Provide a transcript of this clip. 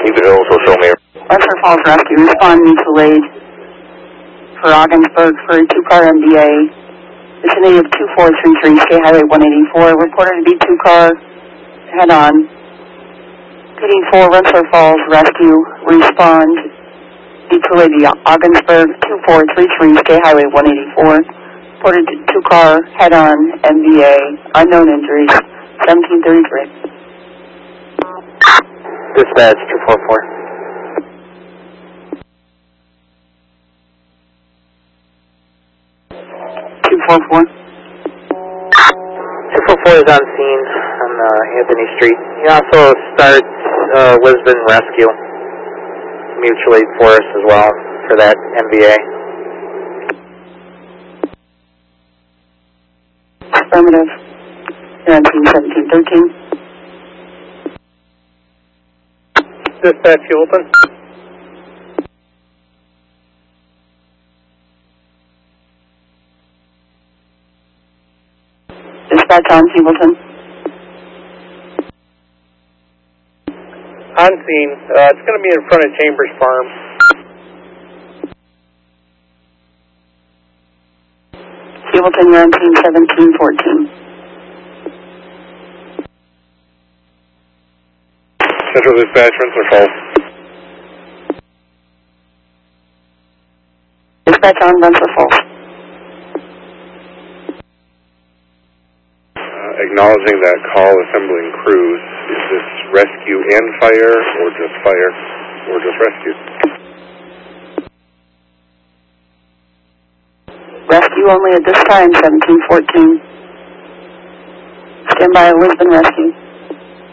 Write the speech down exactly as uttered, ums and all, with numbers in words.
You could also show me. Western Falls Rescue, respond mutual aid for Ogdensburg for a two-car M B A. Vicinity of two four three three, State Highway one eighty-four, reported to be two-car, head-on. Pitting for Rensselaer Falls Rescue, respond mutual aid to Ogdensburg two four three three, State Highway one eighty-four, reported to two-car, head-on, M B A, unknown injuries, seventeen thirty-three. Dispatch two four four. two four four. two four four is on scene on uh, Anthony Street. He also starts uh, Lisbon Rescue, mutual aid for us as well for that M V A. Affirmative. nineteen seventeen thirteen. Dispatch, you open? Dispatch on Peebleton. On scene. Uh, it's going to be in front of Chambers Farm. Peebleton, you're on scene seventeen fourteen. Central Dispatch, Rensselaer Falls. Dispatch on Rensselaer Falls. Acknowledging that call, assembling crews. Is this rescue and fire, or just fire, or just rescue? Rescue only at this time, seventeen fourteen. Stand by, Lisbon Rescue.